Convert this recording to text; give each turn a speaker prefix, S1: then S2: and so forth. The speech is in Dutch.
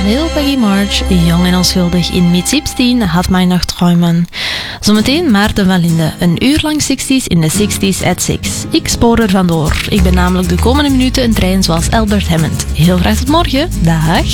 S1: heel Peggy March, jong en onschuldig in Mit 17 had mijn nachtträumen. Zometeen Maarten van Linde, een uur lang 60s in de 60s at 6. Ik spoor er vandoor. Ik ben namelijk de komende minuten een trein zoals Albert Hammond. Heel graag tot morgen. Dag.